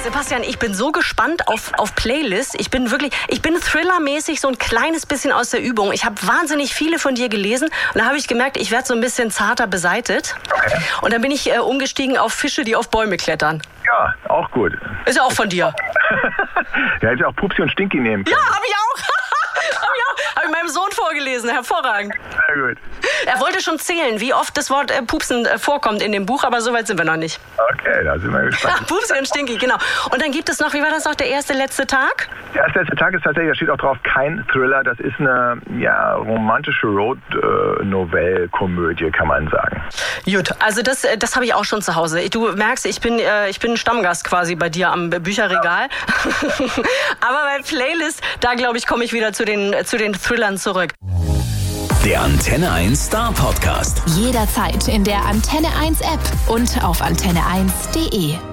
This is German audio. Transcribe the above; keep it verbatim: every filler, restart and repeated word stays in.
Sebastian, ich bin so gespannt auf, auf Playlist. Ich bin wirklich, ich bin thrillermäßig so ein kleines bisschen aus der Übung. Ich habe wahnsinnig viele von dir gelesen und da habe ich gemerkt, ich werde so ein bisschen zarter beseitet. Okay. Und dann bin ich äh, umgestiegen auf Fische, die auf Bäume klettern. Ja, auch gut. Ist ja auch von dir. Der hätte auch Pupsi und Stinky nehmen können. Ja, habe ich auch. Habe ich auch. Habe ich meinem Sohn vorgelesen. Hervorragend. Sehr gut. Er wollte schon zählen, wie oft das Wort äh, Pupsen äh, vorkommt in dem Buch, aber so weit sind wir noch nicht. Okay, da sind wir gespannt. Pupsi und Stinky, genau. Und dann gibt es noch, wie war das noch, der erste letzte Tag? Der erste letzte Tag ist tatsächlich, da steht auch drauf, kein Thriller. Das ist eine ja, romantische Road-Novelle-Komödie, kann man sagen. Gut, also das, das habe ich auch schon zu Hause. Du merkst, ich bin, äh, ich bin ein Stammgast quasi bei dir am Bücherregal. Aber bei Playlist, da glaube ich, komme ich wieder zu den, zu den Thrillern zurück. Der Antenne eins Star Podcast. Jederzeit in der Antenne eins App und auf antenne eins punkt de.